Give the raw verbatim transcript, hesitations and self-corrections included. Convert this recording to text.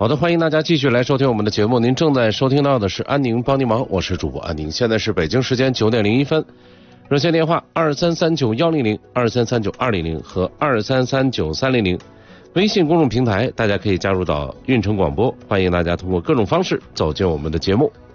好的，欢迎大家继续来收听我们的节目。您正在收听到的是安宁帮您忙，我是主播安宁。现在是北京时间九点零一分，热线电话二三三九幺零零、二三三九二零零和二三三九三零零。微信公众平台大家可以加入到运城广播，欢迎大家通过各种方式走进我们的节目。